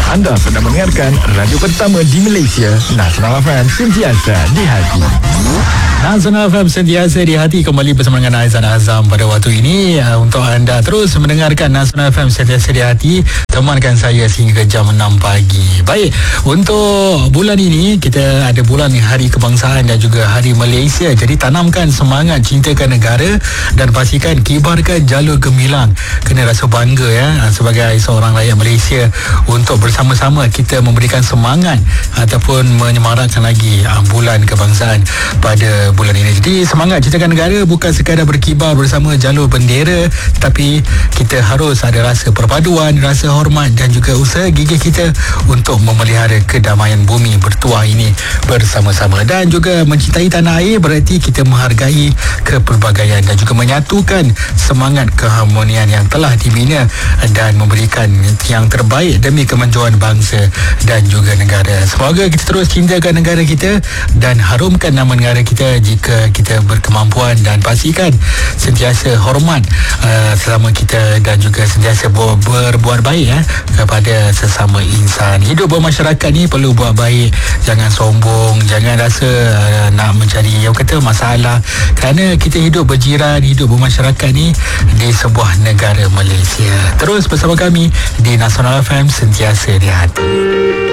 Anda sedang mendengarkan radio pertama di Malaysia, Nasional FM, sentiasa di hati. Nasional FM sentiasa di hati, kembali bersama dengan Aizan Azam pada waktu ini untuk anda terus mendengarkan Nasional FM sentiasa di hati. Temankan saya sehingga jam 6 pagi. Baik, untuk bulan ini kita ada bulan Hari Kebangsaan dan juga Hari Malaysia. Jadi tanamkan semangat cintakan negara dan pastikan kibarkan jalur gemilang. Kena rasa bangga sebagai seorang rakyat Malaysia untuk bersama-sama kita memberikan semangat ataupun menyemarakkan lagi bulan kebangsaan pada bulan ini. Jadi semangat cintakan negara bukan sekadar berkibar bersama jalur bendera, tapi kita harus ada rasa perpaduan, rasa hormat dan juga usaha gigih kita untuk memelihara kedamaian bumi bertuah ini bersama-sama. Dan juga mencintai tanah air berarti kita menghargai kepelbagaian dan juga menyatukan semangat keharmonian yang telah dibina dan memberikan yang terbaik demi kemajuan bangsa dan juga negara. Semoga kita terus cintakan negara kita dan harumkan nama negara kita jika kita berkemampuan, dan pastikan sentiasa hormat sesama kita dan juga sentiasa berbuat baik kepada sesama insan. Hidup bermasyarakat ni perlu buat baik, jangan sombong, jangan rasa nak mencari yang kata masalah, kerana kita hidup berjiran, hidup bermasyarakat ni di sebuah negara Malaysia. Terus bersama kami di Nasional FM sentiasa di hati.